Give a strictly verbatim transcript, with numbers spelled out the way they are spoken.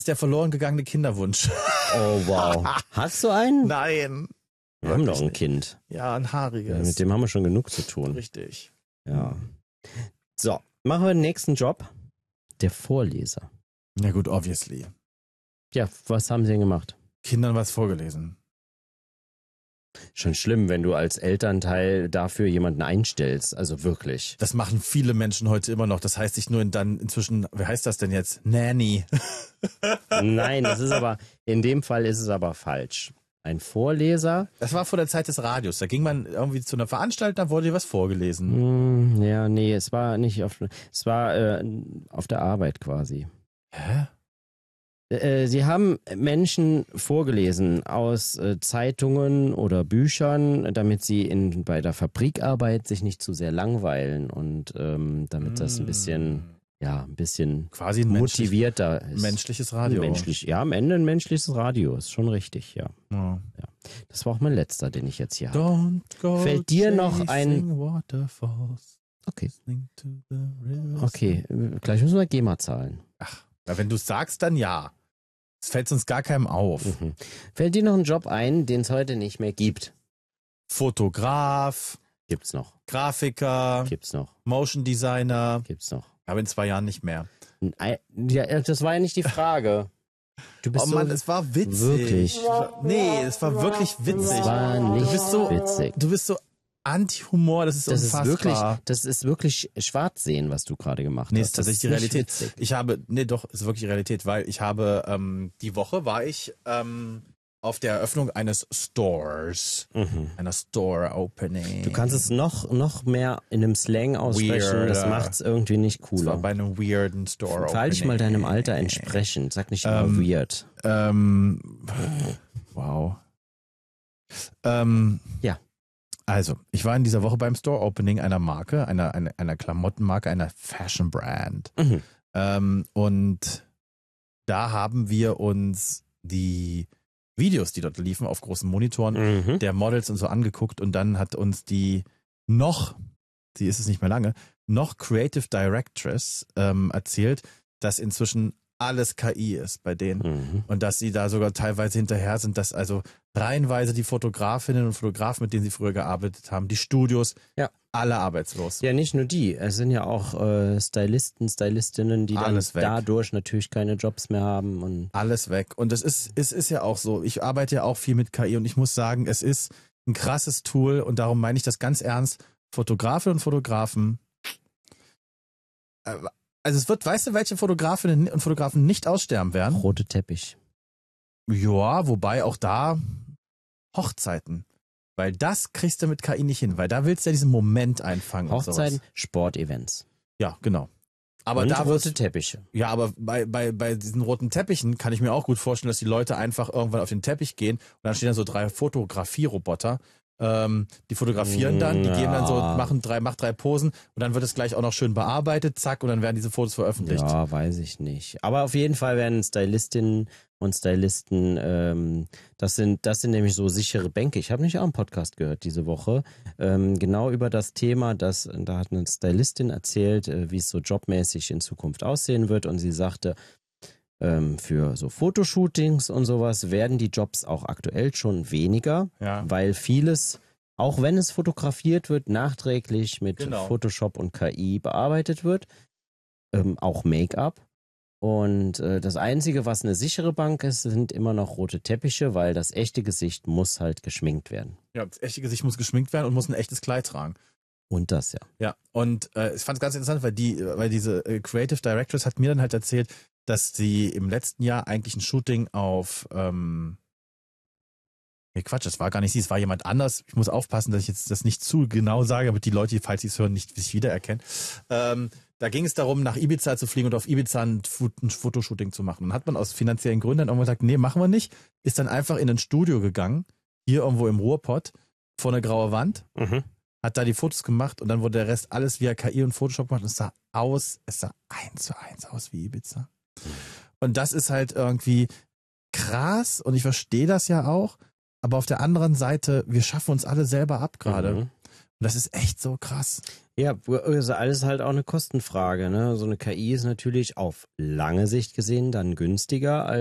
ist der verloren gegangene Kinderwunsch. Oh, wow. Hast du einen? Nein. Wir haben doch ein Kind. Ja, ein haariges. Ja, mit dem haben wir schon genug zu tun. Richtig. Ja. So, machen wir den nächsten Job. Der Vorleser. Ja gut, obviously. Ja, was haben sie denn gemacht? Kindern was vorgelesen. Schon schlimm, wenn du als Elternteil dafür jemanden einstellst. Also wirklich. Das machen viele Menschen heute immer noch. Das heißt sich nur in dann inzwischen, wie heißt das denn jetzt? Nanny. Nein, das ist aber, in dem Fall ist es aber falsch. Ein Vorleser. Das war vor der Zeit des Radios. Da ging man irgendwie zu einer Veranstaltung, da wurde dir was vorgelesen. Hm, ja, nee, es war nicht auf, es war äh, auf der Arbeit quasi. Hä? Äh, sie haben Menschen vorgelesen aus äh, Zeitungen oder Büchern, damit sie in, bei der Fabrikarbeit sich nicht zu sehr langweilen und ähm, damit das ein bisschen, ja, ein bisschen Quasi ein motivierter menschlich, ist. menschliches Radio. Menschlich, ja, am Ende ein menschliches Radio, ist schon richtig, ja. Ja. ja. Das war auch mein letzter, den ich jetzt hier habe. Don't go Fällt dir noch ein... Waterfalls. Okay. To the rivers. Okay, gleich müssen wir G E M A zahlen. Ach, ja, wenn du es sagst, dann ja. Es fällt uns gar keinem auf. Mhm. Fällt dir noch ein Job ein, den es heute nicht mehr gibt? Fotograf. Gibt's noch. Grafiker. Gibt's noch. Motion Designer. Gibt's noch. Aber in zwei Jahren nicht mehr. Ja, das war ja nicht die Frage. Du bist oh Mann, so es war witzig. Wirklich? Nee, es war wirklich witzig. Es war nicht du bist so, witzig. Du bist so Anti-Humor, das ist das unfassbar. Ist wirklich, das ist wirklich Schwarzsehen, was du gerade gemacht nee, hast. ist tatsächlich die Realität. Ich habe, nee doch, ist wirklich die Realität, weil ich habe, ähm, die Woche war ich ähm, auf der Eröffnung eines Stores, mhm. einer Store-Opening. Du kannst es noch, noch mehr in einem Slang aussprechen, Weird, das macht es irgendwie nicht cooler. Das war bei einem weirden Store-Opening. Falsch mal deinem Alter entsprechend, sag nicht immer ähm, weird. Ähm, wow. Ähm, ja. Also, ich war in dieser Woche beim Store-Opening einer Marke, einer, einer, einer Klamottenmarke, einer Fashion-Brand. Mhm. Ähm, und da haben wir uns die Videos, die dort liefen, auf großen Monitoren mhm. der Models und so angeguckt. Und dann hat uns die noch, die ist es nicht mehr lange, noch Creative Directress ähm, erzählt, dass inzwischen alles K I ist bei denen mhm. und dass sie da sogar teilweise hinterher sind, dass also reihenweise die Fotografinnen und Fotografen, mit denen sie früher gearbeitet haben, die Studios, ja. alle arbeitslos. Ja, nicht nur die, es sind ja auch äh, Stylisten, Stylistinnen, die alles dann weg. dadurch natürlich keine Jobs mehr haben. Und alles weg. Und es ist, es ist ja auch so, ich arbeite ja auch viel mit K I und ich muss sagen, es ist ein krasses Tool und darum meine ich das ganz ernst, Fotografinnen und Fotografen, äh, also es wird, weißt du, welche Fotografinnen und Fotografen nicht aussterben werden? Rote Teppich. Ja, wobei auch da Hochzeiten. Weil das kriegst du mit K I nicht hin, weil da willst du ja diesen Moment einfangen. Hochzeiten, und sowas. Sportevents. Ja, genau. Aber und da rote Teppiche. Ja, aber bei, bei, bei diesen roten Teppichen kann ich mir auch gut vorstellen, dass die Leute einfach irgendwann auf den Teppich gehen und dann stehen da so drei Fotografieroboter. Ähm, die fotografieren dann, die ja. gehen dann so, machen drei, macht drei Posen und dann wird es gleich auch noch schön bearbeitet, zack, und dann werden diese Fotos veröffentlicht. Ja, weiß ich nicht. Aber auf jeden Fall werden Stylistinnen und Stylisten, ähm, das sind, das sind nämlich so sichere Bänke. Ich habe nicht auch einen Podcast gehört diese Woche, ähm, genau über das Thema, dass, da hat eine Stylistin erzählt, äh, wie es so jobmäßig in Zukunft aussehen wird und sie sagte, ähm, für so Fotoshootings und sowas werden die Jobs auch aktuell schon weniger, ja. weil vieles, auch wenn es fotografiert wird, nachträglich mit genau. Photoshop und K I bearbeitet wird, ähm, auch Make-up. Und äh, das Einzige, was eine sichere Bank ist, sind immer noch rote Teppiche, weil das echte Gesicht muss halt geschminkt werden. Ja, das echte Gesicht muss geschminkt werden und muss ein echtes Kleid tragen. Und das, ja. Ja, und äh, ich fand es ganz interessant, weil die, weil diese äh, Creative Directors hat mir dann halt erzählt, dass sie im letzten Jahr eigentlich ein Shooting auf, ähm, nee, Quatsch, das war gar nicht sie, es war jemand anders. Ich muss aufpassen, dass ich jetzt das nicht zu genau sage, damit die Leute, falls sie es hören, nicht sich wiedererkennen. Ähm, da ging es darum, nach Ibiza zu fliegen und auf Ibiza ein, ein Fotoshooting zu machen. Und hat man aus finanziellen Gründen irgendwann gesagt, nee, machen wir nicht. Ist dann einfach in ein Studio gegangen, hier irgendwo im Ruhrpott, vor eine graue Wand, mhm. hat da die Fotos gemacht und dann wurde der Rest alles via K I und Photoshop gemacht und es sah aus, es sah eins zu eins aus wie Ibiza. Mhm. Und das ist halt irgendwie krass und ich verstehe das ja auch, aber auf der anderen Seite, wir schaffen uns alle selber ab gerade. Mhm. Und das ist echt so krass. Ja, also alles halt auch eine Kostenfrage. Ne? So eine K I ist natürlich auf lange Sicht gesehen dann günstiger als